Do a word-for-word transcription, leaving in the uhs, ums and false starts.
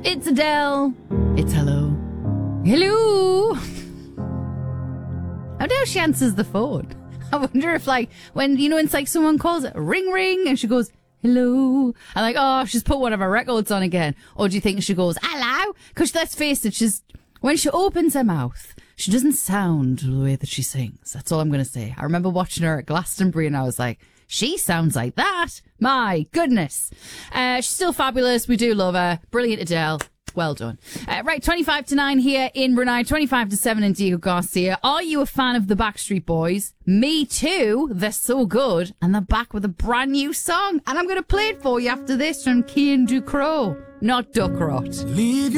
It's Adele. It's hello. Hello. I wonder how she answers the phone. I wonder if, like, when, you know, it's like someone calls it, ring, ring, and she goes, hello. I'm like, oh, she's put one of her records on again. Or do you think she goes, hello? Because let's face it, she's, when she opens her mouth, she doesn't sound the way that she sings. That's all I'm going to say. I remember watching her at Glastonbury and I was like, she sounds like that. My goodness. Uh, she's still fabulous. We do love her. Brilliant Adele. Well done. Uh, right, twenty-five to nine here in Brunei, twenty-five to seven in Diego Garcia. Are you a fan of the Backstreet Boys? Me too. They're so good. And they're back with a brand new song. And I'm going to play it for you after this from Kian Ducrot, not Duckrot. Leave